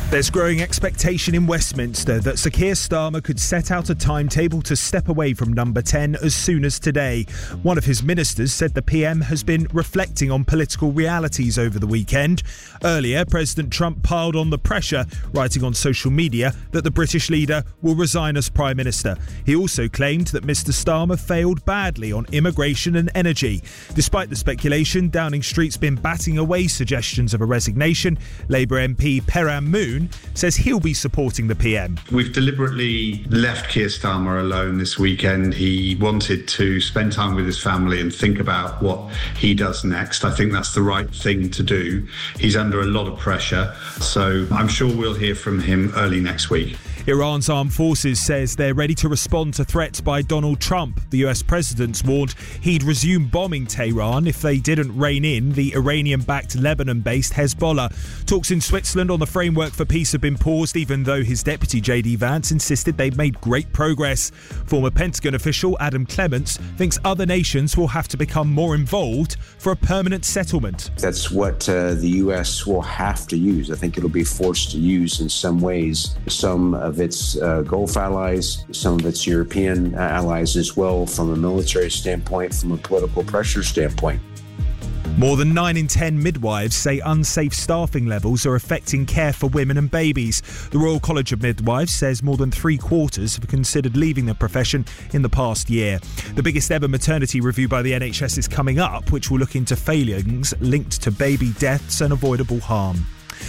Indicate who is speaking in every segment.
Speaker 1: There's growing expectation in Westminster that Sir Keir Starmer could set out a timetable to step away from Number 10 as soon as today. One of his ministers said the PM has been reflecting on political realities over the weekend. Earlier, President Trump piled on the pressure, writing on social media that the British leader will resign as Prime Minister. He also claimed that Mr Starmer failed badly on immigration and energy. Despite the speculation, Downing Street's been batting away suggestions of a resignation. Labour MP Peram Moon says he'll be supporting the PM.
Speaker 2: We've deliberately left Keir Starmer alone this weekend. He wanted to spend time with his family and think about what he does next. I think that's the right thing to do. He's under a lot of pressure, so I'm sure we'll hear from him early next week.
Speaker 1: Iran's armed forces says they're ready to respond to threats by Donald Trump. The US president's warned he'd resume bombing Tehran if they didn't rein in the Iranian-backed Lebanon-based Hezbollah. Talks in Switzerland on the framework for peace have been paused, even though his deputy JD Vance insisted they've made great progress. Former Pentagon official Adam Clements thinks other nations will have to become more involved for a permanent settlement.
Speaker 3: That's what the US will have to use. I think it'll be forced to use in some ways. Some of its Gulf allies, some of its European allies as well, from a military standpoint, from a political pressure standpoint.
Speaker 1: More than 9 in 10 midwives say unsafe staffing levels are affecting care for women and babies. The Royal College of Midwives says more than 3/4 have considered leaving the profession in the past year. The biggest ever maternity review by the NHS is coming up, which will look into failings linked to baby deaths and avoidable harm.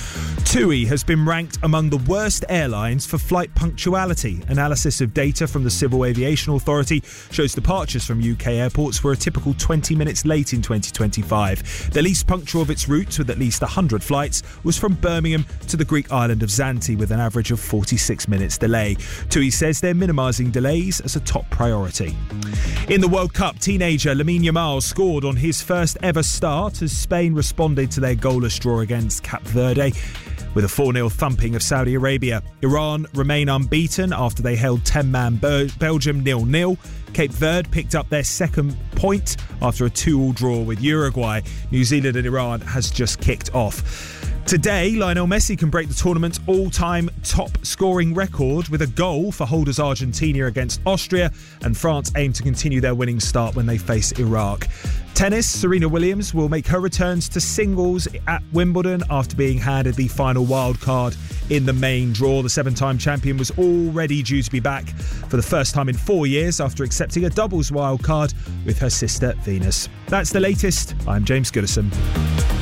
Speaker 1: TUI has been ranked among the worst airlines for flight punctuality. Analysis of data from the Civil Aviation Authority shows departures from UK airports were a typical 20 minutes late in 2025. The least punctual of its routes, with at least 100 flights, was from Birmingham to the Greek island of Zante, with an average of 46 minutes delay. TUI says they're minimising delays as a top priority. In the World Cup, teenager Lamine Yamal scored on his first ever start as Spain responded to their goalless draw against Cape Verde with a 4-0 thumping of Saudi Arabia. Iran remain unbeaten after they held 10-man Belgium 0-0. Cape Verde picked up their second point after a 2-2 draw with Uruguay. New Zealand and Iran has just kicked off. Today, Lionel Messi can break the tournament's all-time top-scoring record with a goal for holders Argentina against Austria, and France aim to continue their winning start when they face Iraq. Tennis, Serena Williams will make her returns to singles at Wimbledon after being handed the final wildcard in the main draw. The 7-time champion was already due to be back for the first time in 4 years after accepting a doubles wildcard with her sister Venus. That's the latest. I'm James Goodison.